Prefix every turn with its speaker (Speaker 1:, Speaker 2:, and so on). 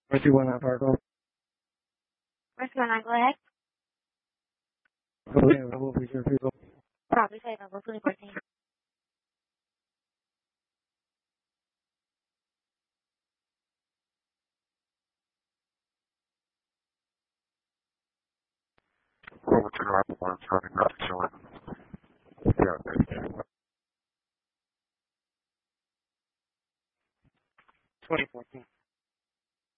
Speaker 1: 421 Fargo.
Speaker 2: What's going on? Go ahead.
Speaker 1: Go ahead. What was your vehicle?
Speaker 2: Probably say number 2014.
Speaker 3: Over to the right one, turning left, showing. Yeah,
Speaker 1: 2014.